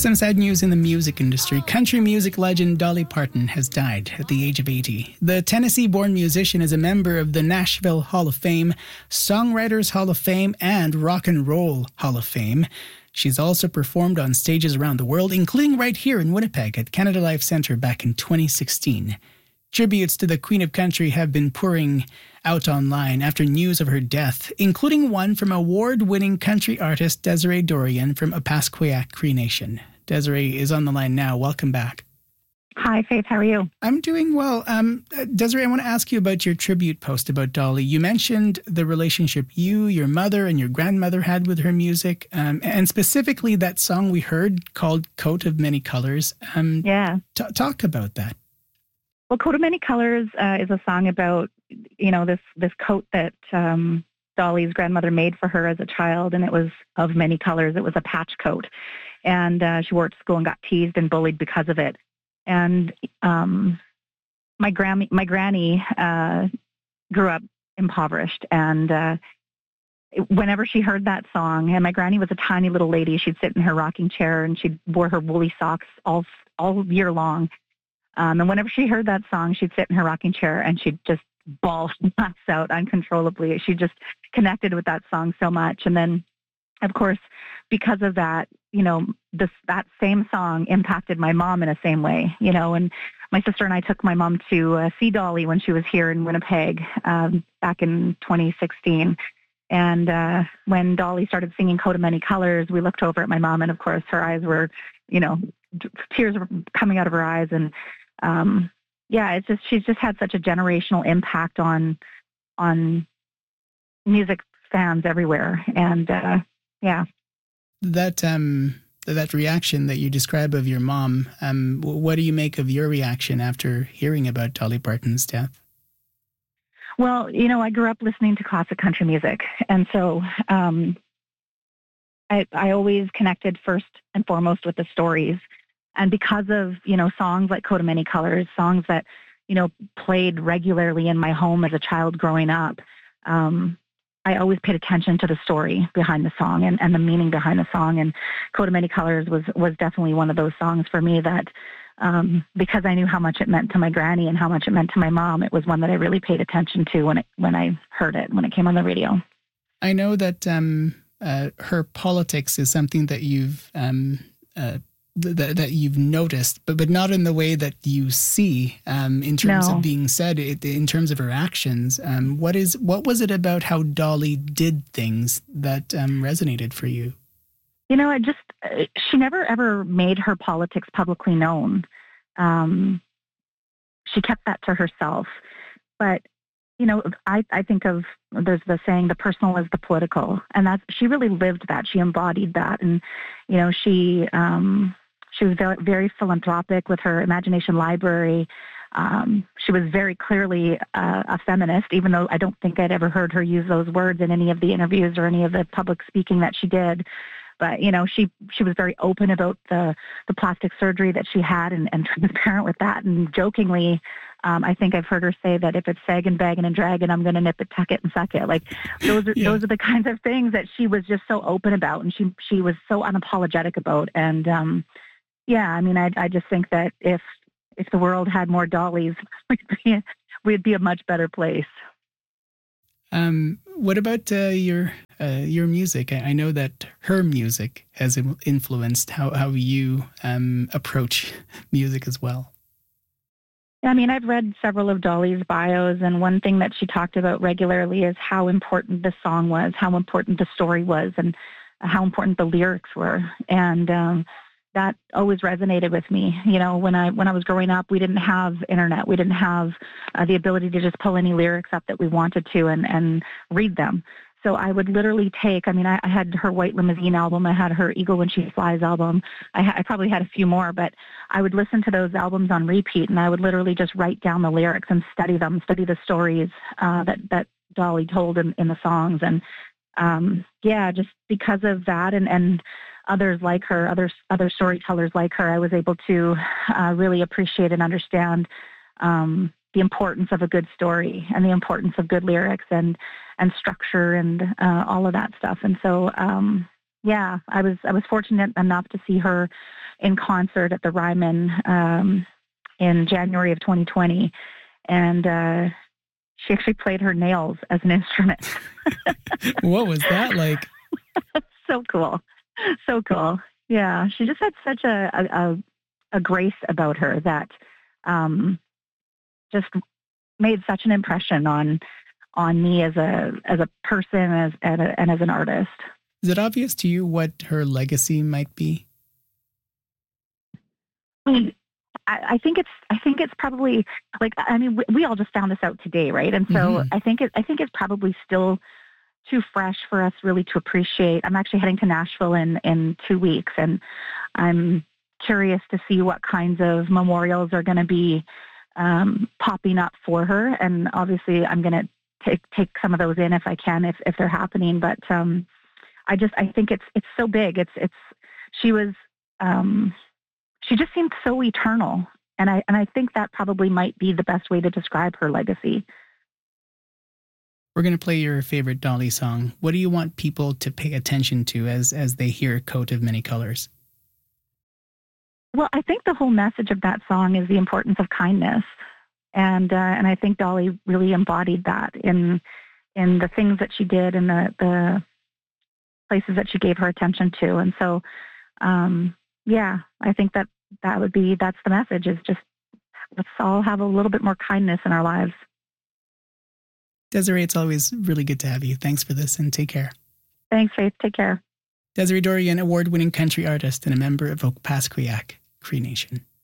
Some sad news in the music industry. Country music legend Dolly Parton has died at the age of 80. The Tennessee-born musician is a member of the Nashville Hall of Fame, Songwriters Hall of Fame, and Rock and Roll Hall of Fame. She's also performed on stages around the world, including right here in Winnipeg at Canada Life Centre back in 2016. Tributes to the Queen of Country have been pouring out online after news of her death, including one from award-winning country artist Desiree Dorian from Opaskwayak Cree Nation. Desiree is on the line now. Welcome back. Hi, Faith. How are you? I'm doing well. Desiree, I want to ask you about your tribute post about Dolly. You mentioned the relationship you, your mother, and your grandmother had with her music, and specifically that song we heard called Coat of Many Colors. Talk about that. Well, Coat of Many Colors is a song about, this coat that Dolly's grandmother made for her as a child, and it was of many colors. It was a patch coat, and she wore it to school and got teased and bullied because of it. And my granny grew up impoverished, and whenever she heard that song, and my granny was a tiny little lady, she'd sit in her rocking chair and she wore her woolly socks all year long. And whenever she heard that song, she'd sit in her rocking chair and she'd just bawl laughs out uncontrollably. She just connected with that song so much. And then, of course, because of that, that same song impacted my mom in the same way, and my sister and I took my mom to see Dolly when she was here in Winnipeg back in 2016. And when Dolly started singing Coat of Many Colors, we looked over at my mom, and of course her eyes were, tears were coming out of her eyes. And she's just had such a generational impact on music fans everywhere. And that reaction that you describe of your mom, what do you make of your reaction after hearing about Dolly Parton's death? Well, I grew up listening to classic country music, and so I always connected first and foremost with the stories. And because of, songs like Coat of Many Colors, songs that, played regularly in my home as a child growing up, I always paid attention to the story behind the song and the meaning behind the song. And Coat of Many Colors was definitely one of those songs for me that, because I knew how much it meant to my granny and how much it meant to my mom, it was one that I really paid attention to when I heard it, when it came on the radio. I know that her politics is something that you've that you've noticed, but not in the way that you see in terms of being said, in terms of her actions. What was it about how Dolly did things that resonated for you? She never ever made her politics publicly known. She kept that to herself. But, I think there's the saying, the personal is the political. And she really lived that. She embodied that. And, she was very, very philanthropic with her Imagination Library. She was very clearly a feminist, even though I don't think I'd ever heard her use those words in any of the interviews or any of the public speaking that she did. But, she was very open about the plastic surgery that she had and transparent with that. And jokingly, I think I've heard her say that if it's sagging, bagging, and dragging, I'm going to nip it, tuck it, and suck it. Like those are the kinds of things that she was just so open about, and she was so unapologetic about. And I just think that if the world had more Dollys, we'd be a much better place. What about your music? I know that her music has influenced how you approach music as well. I've read several of Dolly's bios, and one thing that she talked about regularly is how important the song was, how important the story was, and how important the lyrics were. And that always resonated with me. When I was growing up, we didn't have internet. We didn't have the ability to just pull any lyrics up that we wanted to and read them. So I would literally I had her White Limousine album. I had her Eagle When She Flies album. I probably had a few more, but I would listen to those albums on repeat, and I would literally just write down the lyrics and study the stories that Dolly told in the songs. And just because of that and others like her, other storytellers like her, I was able to really appreciate and understand the importance of a good story and the importance of good lyrics and structure and all of that stuff. And so, I was fortunate enough to see her in concert at the Ryman in January of 2020. And she actually played her nails as an instrument. What was that like? So cool. So cool. Yeah. She just had such a grace about her that just made such an impression on me as a person and as an artist. Is it obvious to you what her legacy might be? I think it's probably like, I mean, we all just found this out today, right? And so I think it's probably still too fresh for us really to appreciate. I'm actually heading to Nashville in 2 weeks, and I'm curious to see what kinds of memorials are going to be popping up for her. And obviously I'm going to take some of those in if I can, if they're happening. But I think it's so big. She just seemed so eternal. And I think that probably might be the best way to describe her legacy. We're going to play your favorite Dolly song. What do you want people to pay attention to as they hear Coat of Many Colors? Well, I think the whole message of that song is the importance of kindness. And I think Dolly really embodied that in the things that she did and the places that she gave her attention to. And so, I think that's the message, is just let's all have a little bit more kindness in our lives. Desiree, it's always really good to have you. Thanks for this, and take care. Thanks, Faith. Take care. Desiree Dorian, award-winning country artist and a member of Opaskwayak Cree Nation.